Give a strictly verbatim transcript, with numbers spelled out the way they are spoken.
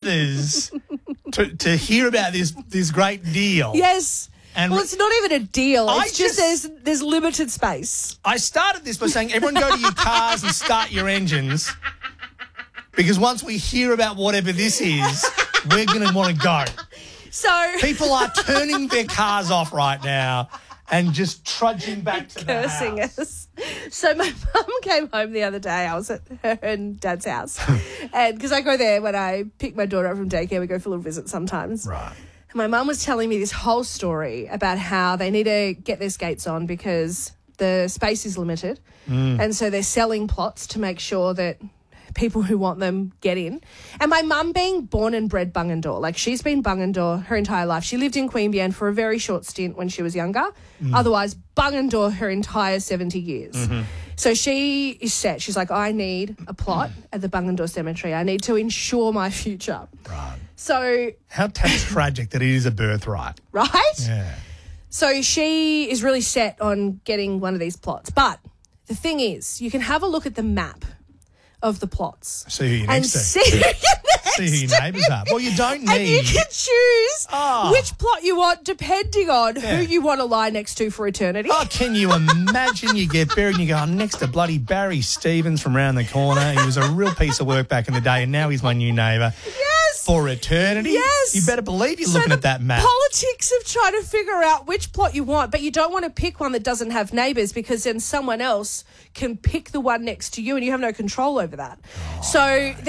listeners to, to hear about this this great deal. Yes. And well, it's not even a deal. I It's just, just- there's there's limited space. I started this by saying, everyone go to your cars and start your engines, because once we hear about whatever this is, we're going to want to go. So People are turning their cars off right now and just trudging back to the cursing house. us. So my mum came home the other day. I was at her and Dad's house, and because I go there when I pick my daughter up from daycare, we go for a little visit sometimes. Right. And my mum was telling me this whole story about how they need to get their skates on because the space is limited, Mm. and so they're selling plots to make sure that people who want them get in. And my mum being born and bred Bungendore, like she's been Bungendore her entire life. She lived in Queanbeyan for a very short stint when she was younger. Mm. Otherwise, Bungendore her entire seventy years. Mm-hmm. So she is set. She's like, I need a plot at the Bungendore Cemetery. I need to ensure my future. Right. So, How t- tragic that it is a birthright. right? Yeah. So she is really set on getting one of these plots. But the thing is, you can have a look at the map of the plots. See who you're and next to. see who you're next See who your to. neighbours are. Well, you don't need... And you can choose Oh. which plot you want depending on Yeah. who you want to lie next to for eternity. Oh, can you imagine you get buried and you go, I'm next to bloody Barry Stevens from round the corner. He was a real piece of work back in the day and now he's my new neighbour. Yes. For eternity? Yes. You better believe you're So looking the at that map. Politics of trying to figure out which plot you want, but you don't want to pick one that doesn't have neighbours because then someone else can pick the one next to you and you have no control over that. So